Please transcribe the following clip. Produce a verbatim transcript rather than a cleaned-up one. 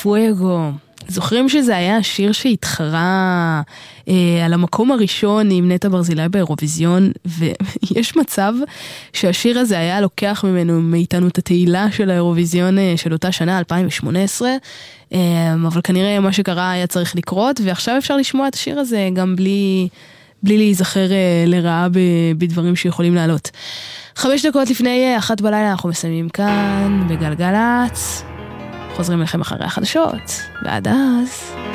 פואגו. זוכרים שזה היה השיר שהתחרה אה, על המקום הראשון עם נטע ברזילי באירוויזיון, ויש מצב שהשיר הזה היה לוקח ממנו, מאיתנו את התהילה של האירוויזיון אה, של אותה שנה, אלפיים שמונה עשרה, אה, אבל כנראה מה שקרה היה צריך לקרות, ועכשיו אפשר לשמוע את השיר הזה גם בלי, בלי להיזכר אה, לרעה בדברים שיכולים לעלות. חמש דקות לפני אחת בלילה אנחנו מסיימים כאן בגלגלץ. חוזרים לכם אחרי החדשות, ועד אז...